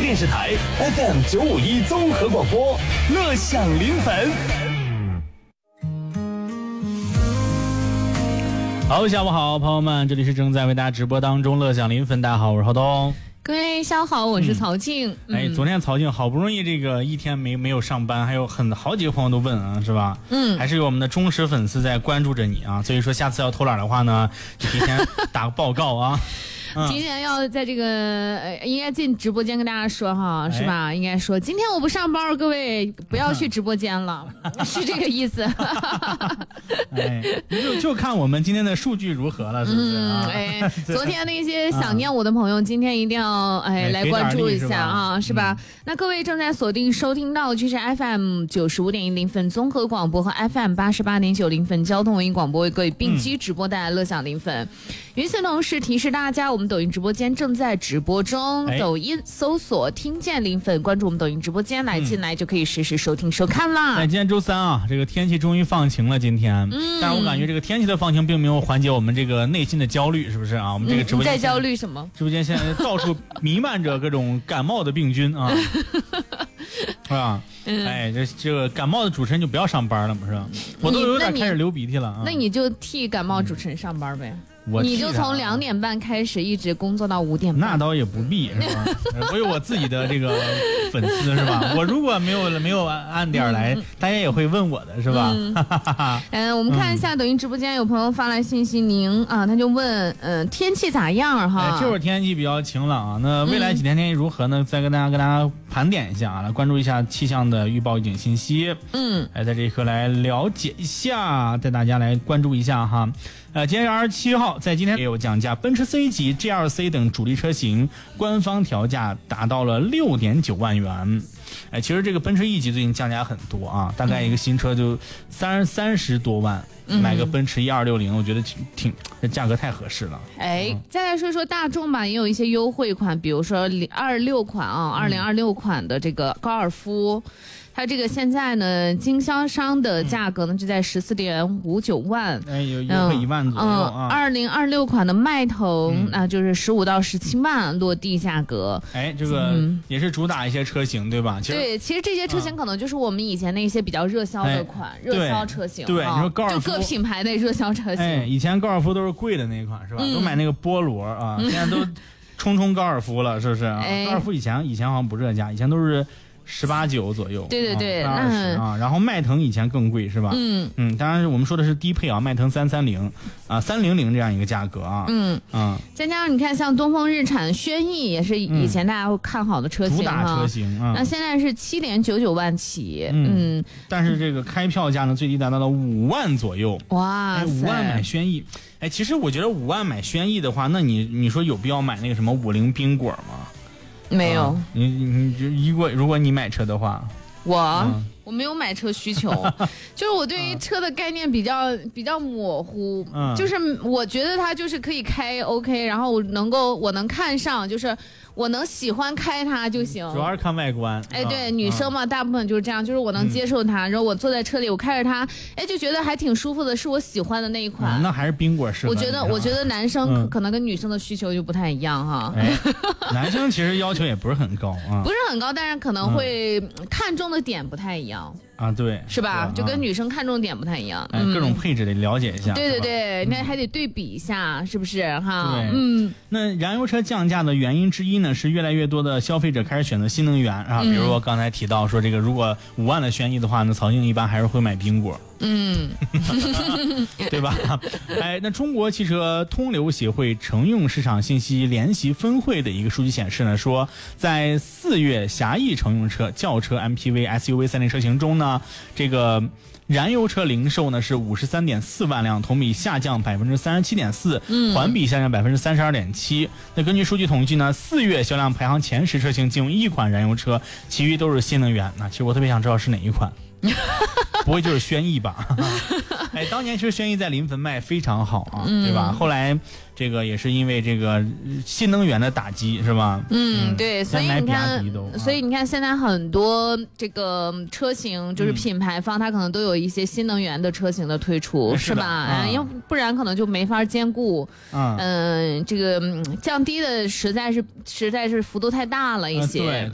电视台 FM951综合广播，乐享临汾。 好，下午好，朋友们，这里是正在为大家直播当中乐享临汾，大家好，我是浩东。 各位下午好，我是曹静。 昨天曹静好不容易这个一天没有上班，还有好几个朋友都问啊，是吧？还是有我们的忠实粉丝在关注着你啊，所以说下次要偷懒的话呢，就提前打个报告啊。 提前要在这个应该进直播间跟大家说哈，是吧？应该说今天我不上班，各位不要去直播间了，是这个意思。 就看我们今天的数据如何了，是不是？昨天那些想念我的朋友，今天一定要来关注一下啊，是吧？那各位正在锁定收听到就是 FM95.1临汾综合广播和 FM88.9临汾交通文艺广播为各位并机直播带来乐享临汾。与此同时提示大家，我们抖音直播间正在直播中，抖音搜索听见临汾，关注我们抖音直播间来进来就可以实时收听收看啦。 今天周三啊，这个天气终于放晴了，今天。但是我感觉这个天气的放晴并没有缓解我们这个内心的焦虑，是不是啊？我们这个直播间在焦虑什么？ 直播间现在到处弥漫着各种感冒的病菌啊，是吧？这个感冒的主持人就不要上班了嘛，是吧？我都有点开始流鼻涕了啊。 那你就替感冒主持人上班呗。你就从2点半开始一直工作到5点半。 那倒也不必，是吧？我有我自己的这个粉丝，是吧？我如果没有按点来，大家也会问我的，是吧？ 我们看一下抖音直播间有朋友发来信息，他就问，天气咋样哈？ 这会儿天气比较晴朗啊。那未来几天天气如何呢？再跟大家盘点一下啊，来关注一下气象的预报预警信息。在这一刻来了解一下，带大家来关注一下哈。今天27号，在今天也有降价，奔驰 C 级、GLC 等主力车型官方调价达到了6.9万元。其实这个奔驰 E 级最近降价很多啊，大概一个新车就30多万，买个奔驰1260，我觉得这价格太合适了。 再来说说大众吧，也有一些优惠款，比如说26款啊，2026款的这个高尔夫。它这个现在呢，经销商的价格呢就在14.59万， 有优惠1万左右啊。 2026款的迈腾就是15到17万落地价格。 这个也是主打一些车型，对吧？ 对，其实这些车型可能就是我们以前那些比较热销的款，热销车型。 对，你说高尔夫就各品牌的热销车型。 以前高尔夫都是贵的那一款，是吧？都买那个菠萝啊，现在都冲高尔夫了，是不是啊？高尔夫以前好像不热价，以前都是18、9左右， 对 20啊，然后迈腾以前更贵是吧？当然我们说的是低配啊，迈腾330啊，300这样一个价格啊， 再加上你看，像东风日产轩逸也是以前大家会看好的车型， 主打车型啊， 那现在是7.99万起， 但是这个开票价呢，最低达到了5万左右， 哇 ，5万买轩逸，其实我觉得5万买轩逸的话，那你说有必要买那个什么50冰果吗？ 没有， 你如果你买车的话， 我没有买车需求，就是我对于车的概念比较模糊，就是我觉得它就是可以开 OK， 然后我能看上，就是我能喜欢开它就行， 主要是看外观。 对，女生嘛，大部分就是这样，就是我能接受它，然后我坐在车里，我开着它，就觉得还挺舒服的，是我喜欢的那一款。 那还是冰果适合。 我觉得男生可能跟女生的需求就不太一样哈。 男生其实要求也不是很高啊， 不是很高，但是可能会看重的点不太一样。 对， 是吧？就跟女生看重点不太一样。 各种配置得了解一下。 对，那还得对比一下，是不是哈？ 那燃油车降价的原因之一呢，是越来越多的消费者开始选择新能源啊。比如我刚才提到说，这个如果5万的轩逸的话呢，曹静一般还是会买冰果。对吧？那中国汽车通流协会乘用市场信息联席分会的一个数据显示呢，说在4月狭义乘用车、轿车、MPV、SUV 3类车型中呢，这个燃油车零售呢是53.4万辆，同比下降37.4%，环比下降32.7%。那根据数据统计呢，4月销量排行前10车型仅有1款燃油车，其余都是新能源。那其实我特别想知道是哪一款。不会就是轩逸吧？当年其实轩逸在临汾卖非常好啊，对吧？后来这个也是因为这个新能源的打击，是吧？ 对，所以你看，现在很多这个车型就是品牌方，它可能都有一些新能源的车型的推出，是吧？要不然可能就没法兼顾。这个降低的实在是幅度太大了一些。